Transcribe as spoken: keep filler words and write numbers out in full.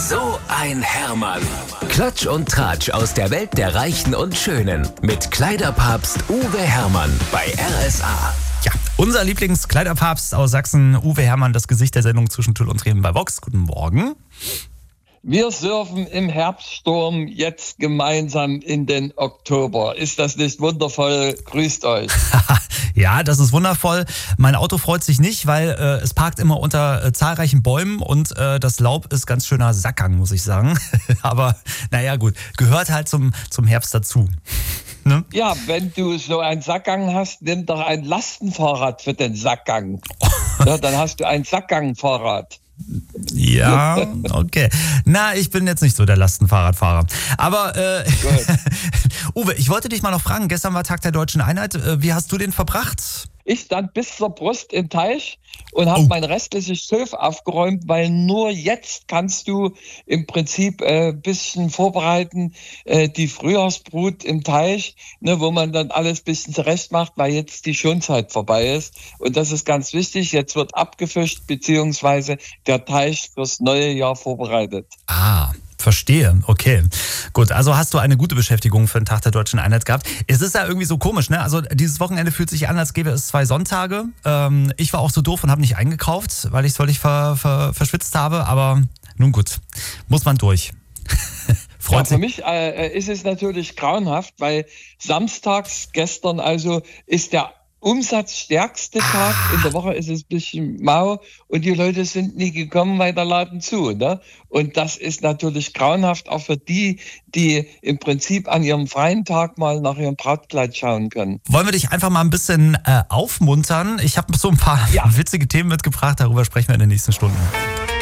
So ein Hermann. Klatsch und Tratsch aus der Welt der Reichen und Schönen. Mit Kleiderpapst Uwe Hermann bei R S A. Ja, unser Lieblingskleiderpapst aus Sachsen, Uwe Hermann, das Gesicht der Sendung zwischen Tüll und Tränen bei Vox. Guten Morgen. Wir surfen im Herbststurm jetzt gemeinsam in den Oktober. Ist das nicht wundervoll? Grüßt euch. Ja, das ist wundervoll. Mein Auto freut sich nicht, weil äh, es parkt immer unter äh, zahlreichen Bäumen und äh, das Laub ist ganz schöner Sackgang, muss ich sagen. Aber naja, gut, gehört halt zum, zum Herbst dazu. Ne? Ja, wenn du so einen Sackgang hast, nimm doch ein Lastenfahrrad für den Sackgang. Ja, dann hast du ein Sackgangfahrrad. Ja, okay. Na, ich bin jetzt nicht so der Lastenfahrradfahrer. Aber äh, Uwe, ich wollte dich mal noch fragen, gestern war Tag der Deutschen Einheit. Wie hast du den verbracht? Ich stand bis zur Brust im Teich und habe Oh. mein restliches Schilf aufgeräumt, weil nur jetzt kannst du im Prinzip ein äh, bisschen vorbereiten, äh, die Frühjahrsbrut im Teich, ne, wo man dann alles ein bisschen zurecht macht, weil jetzt die Schonzeit vorbei ist. Und das ist ganz wichtig. Jetzt wird abgefischt, beziehungsweise der Teich fürs neue Jahr vorbereitet. Ah, verstehe. Okay. Gut, also hast du eine gute Beschäftigung für den Tag der Deutschen Einheit gehabt. Es ist ja irgendwie so komisch, ne? Also dieses Wochenende fühlt sich an, als gäbe es zwei Sonntage. Ähm, ich war auch so doof und habe nicht eingekauft, weil ich es völlig ver, ver, verschwitzt habe. Aber nun gut, muss man durch. Freut Ja, für sich. mich äh, ist es natürlich grauenhaft, weil samstags gestern also ist der umsatzstärkste Tag. In der Woche ist es ein bisschen mau und die Leute sind nie gekommen, weil der Laden zu. Ne? Und das ist natürlich grauenhaft, auch für die, die im Prinzip an ihrem freien Tag mal nach ihrem Brautkleid schauen können. Wollen wir dich einfach mal ein bisschen äh, aufmuntern? Ich habe so ein paar Ja. witzige Themen mitgebracht, darüber sprechen wir in den nächsten Stunden.